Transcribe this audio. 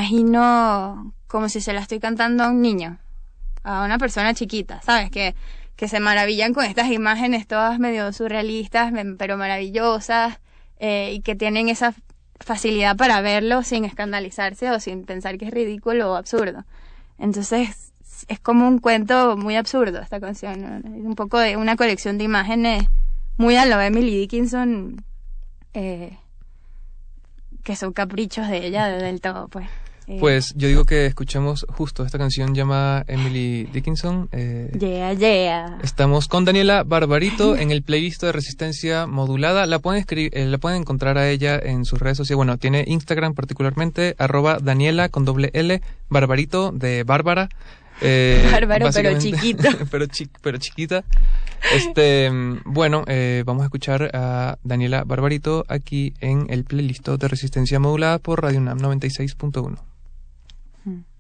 imagino como si se la estoy cantando a un niño, a una persona chiquita, ¿sabes? Que se maravillan con estas imágenes todas medio surrealistas, pero maravillosas, y que tienen esa facilidad para verlo sin escandalizarse o sin pensar que es ridículo o absurdo. Entonces es como un cuento muy absurdo esta canción, ¿no? Es un poco de una colección de imágenes muy a lo Emily Dickinson, que son caprichos de ella del todo, pues. Pues yo digo que escuchemos justo esta canción llamada Emily Dickinson. Yeah. Estamos con Daniela Barbarito en el playlist de Resistencia Modulada. La pueden encontrar a ella en sus redes sociales. Bueno, tiene Instagram particularmente, @Daniela con doble L, Barbarito de Bárbara. Bárbaro, pero chiquito. pero chiquita. Bueno, vamos a escuchar a Daniela Barbarito aquí en el playlist de Resistencia Modulada por Radio UNAM 96.1.